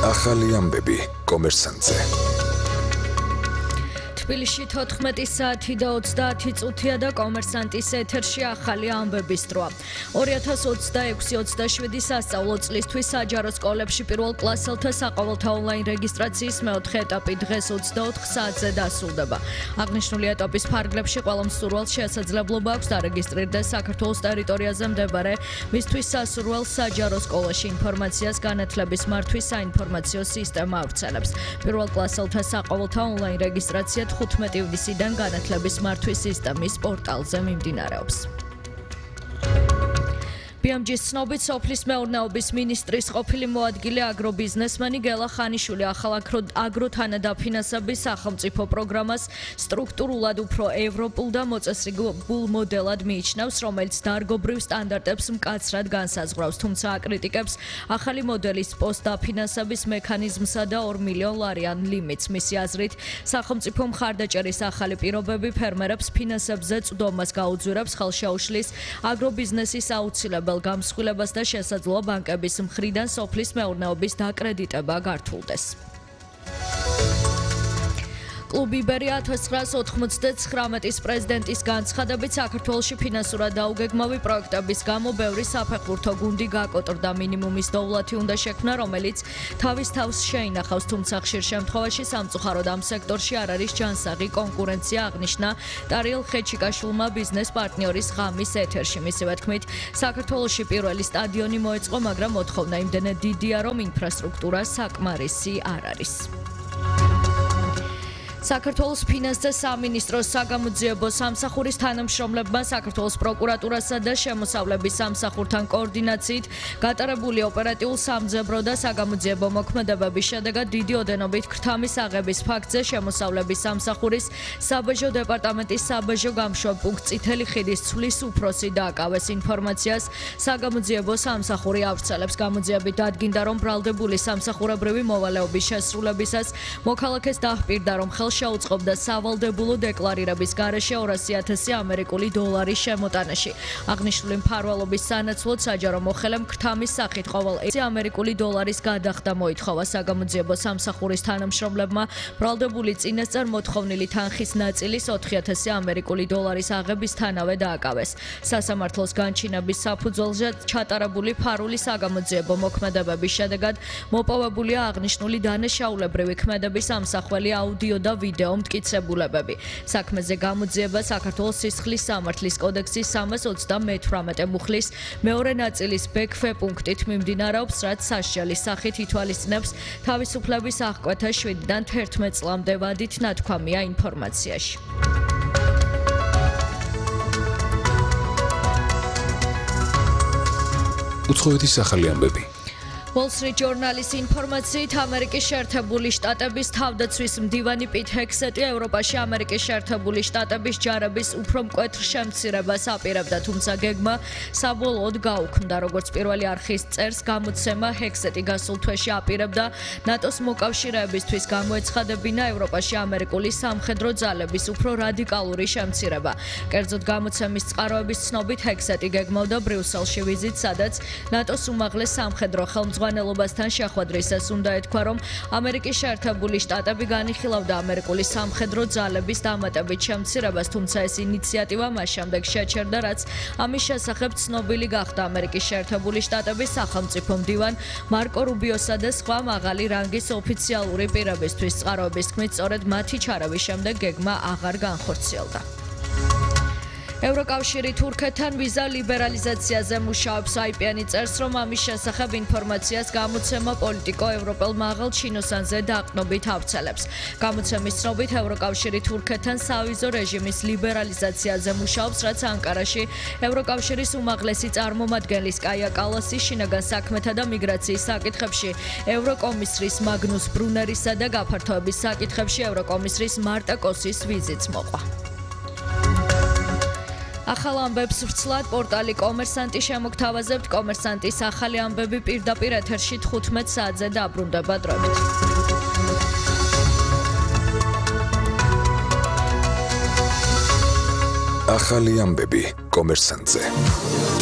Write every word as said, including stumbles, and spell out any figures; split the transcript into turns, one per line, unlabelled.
ახალი ამბები კომერსანტზე.
თბილისში თოთხმეტი საათი და ოცდაათი წუთია და კომერსანტის ეთერში ახალი ამბების დროა. ორი ათას ოცდაექვსი ოცდაშვიდი სასწავლო წლისთვის საჯარო სკოლებში პირველ კლასელთა საყოველთა ონლაინ რეგისტრაციის მეოთხე ეტაპი დღეს ოცდაოთხ საათზე დასრულდება. აღნიშნული ეტაპის ფარგლებში ყველა მსურველს შესაძლებლობა აქვს დარეგისტრირდეს საქართველოს ტერიტორიაზე მდებარე მისთვის სასურველ საჯარო სკოლაში ინფორმაციას განათლების მართვის საინფორმაციო სისტემა ავრცელებს. პირველ კლასელთა საყოველთა ონლაინ რეგისტრაცია თხუთმეტი ივნისიდან განათლების მართვის სისტემის პორტალზე მიმდინარეობს. ბი ემ ჯის ცნობით სოფლის მეურნეობის მინისტრის ყოფილი მოადგილე აგრობიზნესმენი გელა ხანიშვილი ახალ აგროთანადაფინანსების სახელმწიფო პროგრამას სტრუქტურულად უფრო ევროპულ და მოწესრიგებულ მოდელად მიიჩნევს, რომელიც დარგობრივ სტანდარტებს მკაცრად განსაზღვრავს, თუმცა აკრიტიკებს ახალი მოდელის პოსტდაფინანსების მექანიზმსა და ორ მილიონ ლარიან ლიმიტს. მისი აზრით, სახელმწიფო მხარდაჭერის ახალი პირობები ფერმერებს ფინანსებზე წვდომას გაუძვირებს, ხელშეუშლის აგრობიზნესის აუცილებელ გამსხვილებას და შესაძლოა ბანკების მხრიდან სოფლის მეურნეობის დაკრედიტება გართულდეს. კლუბ იბერია ათას ცხრაას ოთხმოცდათხრამეტის პრეზიდენტის განცხადებით საქართველოში ფინანსურად დაუგეგმავი პროექტების გამო ბევრი საფეხბურთო გუნდი გაკოტრდა. მინიმუმის დოვლათი უნდა შექმნა, რომელიც თავის თავს შეინახავს, თუმცა ხშირ შემთხვევაში სამწუხაროდ ამ სექტორში არ არის ჯანსაღი კონკურენცია, აღნიშნა ტარიელ ხეჩიკაშვილმა ბიზნეს პარტნიორის ღამის ეთერში. მისივე თქმით, საქართველოში პირველი სტადიონი მოეწყო, მაგრამ მოთხოვნა იმდენად დიდია, რომ ინფრასტრუქტურა საკმარისი არ არის. საქართველოს ფინანსთა სამინისტროს საგამოძიებო სამსახურის თანამშრომლებმა საქართველოს პროკურატურასა და შემოსავლების სამსახურთან კოორდინაციით გატარებული ოპერატიულ სამძებრო და საგამოძიებო მოქმედებების შედეგად დიდი ოდენობით ქრთამის აღების ფაქტზე შემოსავლების სამსახურის საბაჟო დეპარტამენტის საბაჟო გამშვებ პუნქტ წითელი ხიდის ცვლის უფროსი დააკავეს. ინფორმაციას საგამოძიებო სამსახური ავრცელებს. გამოძიებით დადგინდა, რომ ბრალდებული სამსახურებრივი მოვალეობის შესრულებისას მოქალაქეს დაჰპირდა, რომ შეუწყობდა სავალდებულო დეკლარირების გარეშე ორასი ათასი ამერიკული დოლარის შემოტანაში. აღნიშნული მფარველობის სანაცვლოდ საჯარო მოხელემ ქრთამის სახით ყოველ ეცი ამერიკული დოლარის გადახდა მოითხოვა. საგამოძიებო სამსახურის თანამშრომლებმა ბრალდებული წინასწარ მოთხოვნილი თანხის ნაწილის ოთხი ათასი ამერიკული დოლარის აღებისთანავე დააკავეს. სასამართლოს განჩინების საფუძველზე ჩატარებული ფარული საგამოძიებო მოქმედებების შედეგად მოპოვებულია აღნიშნული დანაშაულებრივი ქმედების ამსახველი აუდიო და ვიდეო მტკიცებულებები. საქმეზე გამოძიება საქართველოს სისხლის სამართლის კოდექსის სამას ოცდამეთვრამეტე მუხლის მეორე ნაწილის ბექფე პუნქტით მიმდინარეობს, რაც სასჯელის სახით ითვალისწინებს თავისუფლების აღკვეთა შვიდიდან თერთმეტ წლამდე ვადით ნათქვამია ინფორმაციაში.
უცხოეთის ახალი ამბები.
Wall Street Journal-ის ინფორმაციით ამერიკის შეერთებული შტატების თავდაცვის მდივანი პიტ ჰექსეტი ევროპაში ამერიკის შეერთებული შტატების ჯარების უფრო მკვეთრ შემცირებას აპირებდა, თუმცა გეგმა საბოლოოდ გაუქმდა. როგორც პირველი არხის წერს გამოცემა, ჰექსეტი გასულ თვეში აპირებდა ნატოს მოკავშირეებისთვის გამოეცხადებინა ევროპაში ამერიკული სამხედრო ძალების უფრო რადიკალური შემცირება. კერძოდ გამოცემის წყაროების ცნობით, ჰექსეტი გეგმავდა ბრიუსელში ვიზიტს, სადაც ნატოს უმაღლეს სამხედრო ხელმძღვანელს ზღვანელობასთან შეხვედრისას უნდა ეთქვა, რომ ამერიკის შეერთებული შტატები განიხილავდა ამერიკული სამხედრო ძალების დამატებით შემცირებას, თუმცა ეს ინიციატივა მას შემდეგ შეჩერდა, რაც ამის შესახებ ცნობილი გახდა. ამერიკის შეერთებული შტატების სახელმწიფო მდივან მარკო რუბიოსა და სხვა მაღალი რანგის ოფიციალური პირებისთვის წყაროების თქმით, სწორედ მათი ჩარევის შემდეგ გეგმა აღარ განხორციელდა. ევროკავშირი თურქეთთან ვიზა ლიბერალიზაციაზე მუშაობს. აი პი ენი წერს, რომ ამის შესახებ ინფორმაციას გამოცემა პოლიტიკო ევროპელ მაღალ ჩინოსანზე დაყრდნობით ავრცელებს. გამოცემის ცნობით, ევროკავშირი თურქეთთან სავიზო რეჟიმის ლიბერალიზაციაზე მუშაობს, რაც ანკარაში ევროკავშირის უმაღლესი წარმომადგენლის კაია კალასის შინაგან საქმეთა და მიგრაციის საკითხებში ევროკომისრის მაგნუს ბრუნერისა და გაფართოების საკითხებში ევროკომისრის მარტა კოსის ვიზიტს მოყვა. ახალ ამბებს ვრცლად პორტალი კომერსანტი შემოგთავაზებთ. კომერსანტის ახალი ამბები პირდაპირ ეთერში თხუთმეტ საათზე დაბრუნდება დროებით.
ახალი ამბები კომერსანტზე.